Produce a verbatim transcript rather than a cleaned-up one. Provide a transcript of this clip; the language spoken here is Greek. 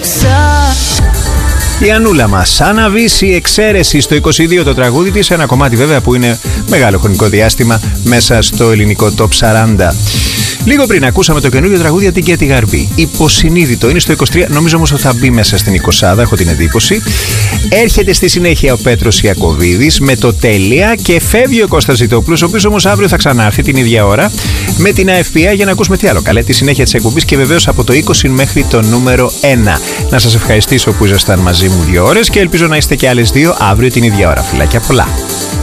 Η Ανούλα μας, Αναβήσει εξαίρεση στο είκοσι δύο το τραγούδι της, ένα κομμάτι βέβαια που είναι μεγάλο χρονικό διάστημα μέσα στο ελληνικό top σαράντα. Λίγο πριν ακούσαμε το καινούριο τραγούδι από την Κέτη Γαρμπή. Υποσυνείδητο, είναι στο είκοσι τρία, νομίζω όμως ότι θα μπει μέσα στην εικοσάδα, έχω την εντύπωση. Έρχεται στη συνέχεια ο Πέτρος Ιακωβίδης με το Τέλεια και φεύγει ο Κώστας Ζητόπουλος, ο οποίος όμως αύριο θα ξανάρθει την ίδια ώρα με την Α Εφ Πι Άι για να ακούσουμε τι άλλο. Καλέ, τη συνέχεια της εκπομπής και βεβαίως από το είκοσι μέχρι το νούμερο ένα. Να σας ευχαριστήσω που ήσασταν μαζί μου δύο ώρες και ελπίζω να είστε και άλλες δύο αύριο την ίδια ώρα. Φιλάκια πολλά.